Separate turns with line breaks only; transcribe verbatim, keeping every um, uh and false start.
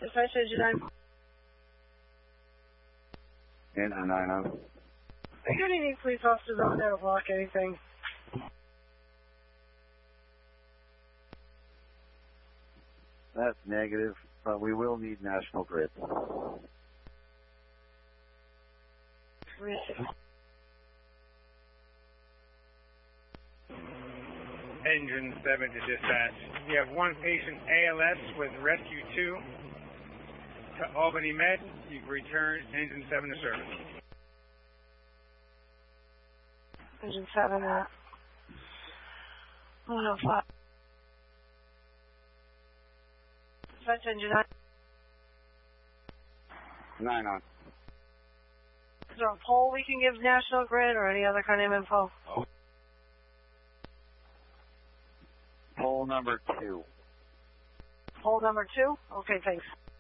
Dispatch engine nine.
Engine nine on.
Are you any police officers on there to block anything?
That's negative, but we will need National Grid.
Engine seven to dispatch. You have one patient A L S with Rescue two to Albany Med. You can return Engine seven to service.
Engine seven at one oh five. Dispatch engine nine.
Nine on.
Is there a poll we can give National Grid or any other kind of info?
Oh. Poll number two.
Poll number two? Okay, thanks.